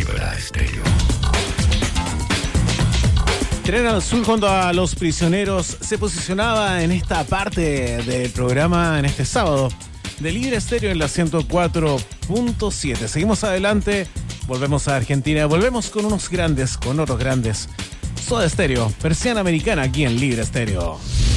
Vibra Estéreo. Tren al Sur junto a Los Prisioneros se posicionaba en esta parte del programa en este sábado de Libre Estéreo en la 104.7. Seguimos adelante, volvemos a Argentina, volvemos con unos grandes, con otros grandes. Soda Stereo, Persiana Americana aquí en Libre Estéreo.